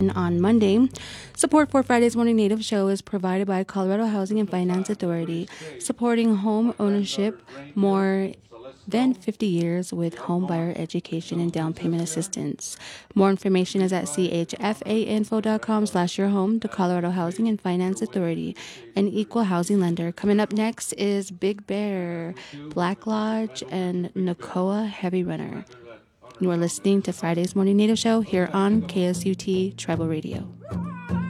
on Monday. Support for Friday's Morning Native Show is provided by Colorado Housing and Finance Authority, supporting home ownership more than 50 years with home buyer education and down payment assistance. More information is at chfainfo.com/yourhome, the Colorado Housing and Finance Authority, an equal housing lender. Coming up next is Big Bear, Black Lodge, and Nakoa Heavy Runner. You are listening to Friday's Morning Native Show here on KSUT Tribal Radio.